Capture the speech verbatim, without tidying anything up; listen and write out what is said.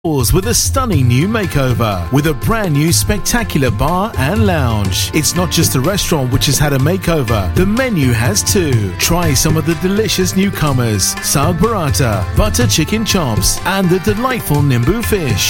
with a stunning new makeover with a brand new spectacular bar and lounge. It's not just a restaurant which has had a makeover, the menu has too. Try some of the delicious newcomers, Saag Burrata, butter chicken chops and the delightful Nimbu fish.